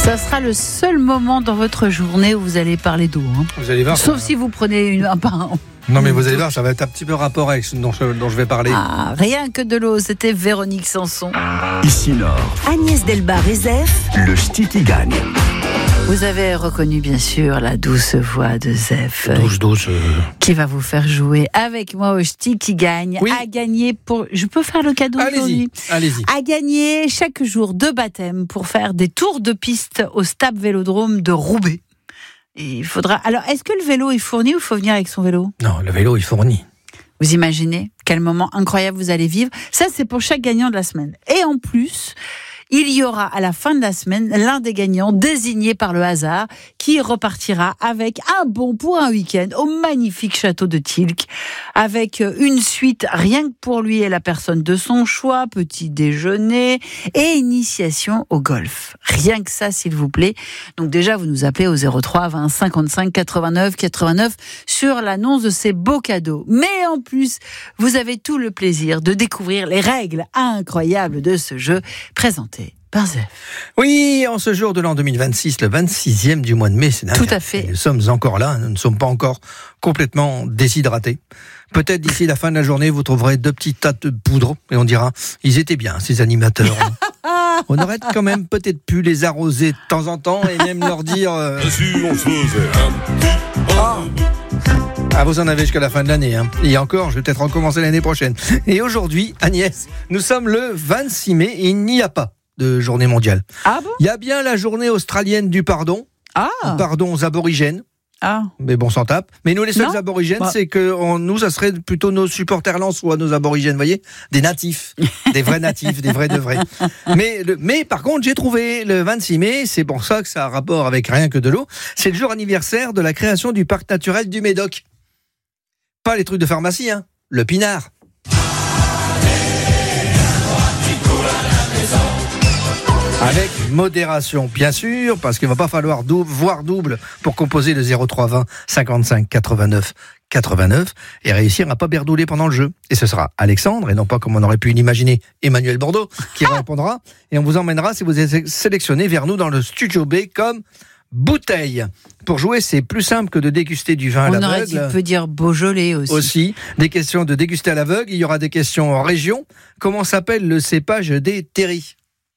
Ça sera le seul moment dans votre journée où vous allez parler d'eau. Vous allez voir. Sauf si vous prenez un pain. Non, mais vous allez voir, ça va être un petit peu rapport avec ce dont je vais parler. Ah, rien que de l'eau, c'était Véronique Sanson. Ici Nord, Agnès Delbar et Zef. le Ch'ti qui gagne. Vous avez reconnu bien sûr la douce voix de Zef. Douce. Qui va vous faire jouer avec moi au Ch'ti qui gagne. Oui. À gagner pour... Je peux faire le cadeau aujourd'hui ? Allez-y. À gagner chaque jour 2 baptêmes pour faire des tours de piste au Stade Vélodrome de Roubaix. Et il faudra... Alors, est-ce que le vélo est fourni ou il faut venir avec son vélo ? Non, le vélo, il fournit. Vous imaginez quel moment incroyable vous allez vivre ? Ça, c'est pour chaque gagnant de la semaine. Et en plus, il y aura à la fin de la semaine l'un des gagnants désigné par le hasard qui repartira avec un bon pour un week-end au magnifique château de Tilk avec une suite rien que pour lui et la personne de son choix, petit déjeuner et initiation au golf. Rien que ça, s'il vous plaît. Donc déjà, vous nous appelez au 03 20 55 89 89 sur l'annonce de ces beaux cadeaux. Mais en plus, vous avez tout le plaisir de découvrir les règles incroyables de ce jeu présenté par Zef. Oui, en ce jour de l'an 2026, le 26e du mois de mai, c'est dingue. Tout à fait. Et nous sommes encore là, nous ne sommes pas encore complètement déshydratés. Peut-être d'ici la fin de la journée, vous trouverez 2 petits tas de poudre et on dira, ils étaient bien, ces animateurs. On aurait quand même peut-être pu les arroser de temps en temps et même leur dire... Ah, vous en avez jusqu'à la fin de l'année. Et encore, je vais peut-être recommencer l'année prochaine. Et aujourd'hui, Agnès, nous sommes le 26 mai et il n'y a pas de journée mondiale. Ah bon ? Il y a bien la journée australienne du pardon. Ah. Pardon aux aborigènes. Ah. Mais bon, s'en tape. Mais nous, les seuls Non. aborigènes, Bah. c'est que nous, ça serait plutôt nos supporters lensois, nos aborigènes, vous voyez, des natifs, des vrais natifs, des vrais de vrais. Mais par contre, j'ai trouvé le 26 mai, c'est pour ça que ça a rapport avec rien que de l'eau, c'est le jour anniversaire de la création du parc naturel du Médoc. Pas les trucs de pharmacie, le pinard. Avec modération, bien sûr, parce qu'il ne va pas falloir voir double pour composer le 03 20 55 89 89 et réussir à pas berdouler pendant le jeu. Et ce sera Alexandre, et non pas comme on aurait pu l'imaginer, Emmanuel Bordeaux, qui répondra. Et on vous emmènera, si vous êtes sélectionné, vers nous dans le studio B comme bouteille. Pour jouer, c'est plus simple que de déguster du vin à l'aveugle. On peut dire Beaujolais aussi. Des questions de déguster à l'aveugle. Il y aura des questions en région. Comment s'appelle le cépage des terris ?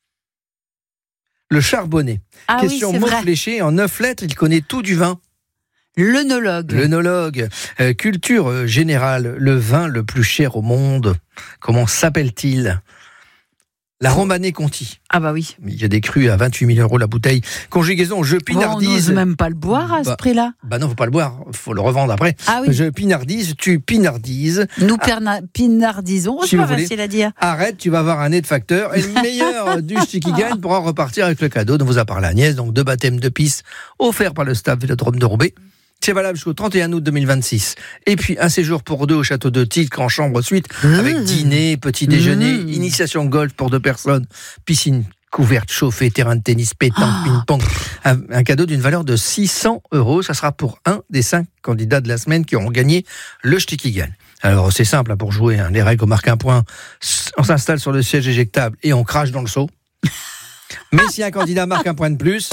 Le charbonnet. Ah Question oui, c'est mot vrai. fléché en 9 lettres, il connaît tout du vin. L'œnologue. L'œnologue. Culture générale, le vin le plus cher au monde. Comment s'appelle-t-il ? La Romanée Conti. Ah bah oui. Il y a des crus à 28 000 € la bouteille. Conjugaison, je On pinardise. n'ose même pas le boire à ce prix-là. Bah non, faut pas le boire, faut le revendre après. Ah oui. Je pinardise, tu pinardises. Nous pinardisons, Si c'est pas vous voulez. facile à dire. Arrête, tu vas avoir un nez de facteur. Et le meilleur du Ch'ti qui gagne pourra repartir avec le cadeau dont vous a parlé Agnès. Donc 2 baptêmes de piste offerts par le Stade Vélodrome de Roubaix. C'est valable jusqu'au 31 août 2026. Et puis un séjour pour 2 au château de Tilk en chambre suite, avec dîner, petit déjeuner, initiation golf pour 2 personnes, piscine couverte, chauffée, terrain de tennis, pétanque, ping-pong. Un cadeau d'une valeur de 600 €. Ça sera pour un des 5 candidats de la semaine qui auront gagné le Ch'ti qui gagne. Alors c'est simple pour jouer. Les règles, on marque un point, on s'installe sur le siège éjectable et on crache dans le seau. Mais si un candidat marque un point de plus...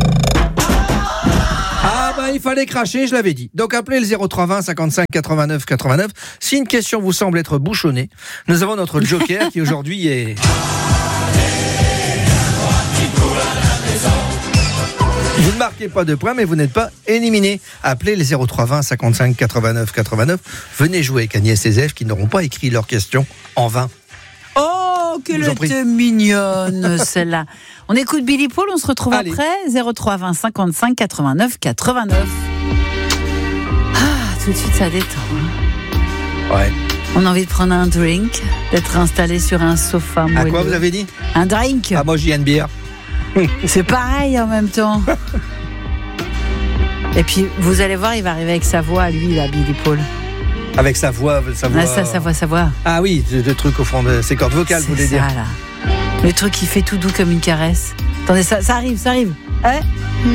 Ah bah il fallait cracher, je l'avais dit. Donc appelez le 03 20 55 89 89. Si une question vous semble être bouchonnée, nous avons notre joker qui aujourd'hui est... Vous ne marquez pas de points, mais vous n'êtes pas éliminé. Appelez les 03 20 55 89 89. Venez jouer avec Agnès et Zef qui n'auront pas écrit leurs questions en vain. Oh, qu'elle était mignonne, celle-là. On écoute Billy Paul, on se retrouve Allez. après. 03 20 55 89 89. Ah, tout de suite, ça détend. Ouais. On a envie de prendre un drink, d'être installé sur un sofa moelleux. À quoi vous avez dit ? Un drink. Ah moi j'y ai une bière. C'est pareil en même temps. Et puis, vous allez voir, il va arriver avec sa voix, lui, là, Billy Paul. Avec sa voix. Ah, sa voix. Ah oui, le truc au fond de ses cordes vocales, vous voulez C'est dire. ça, là. Le truc qui fait tout doux comme une caresse. Attendez, ça arrive. Hein ?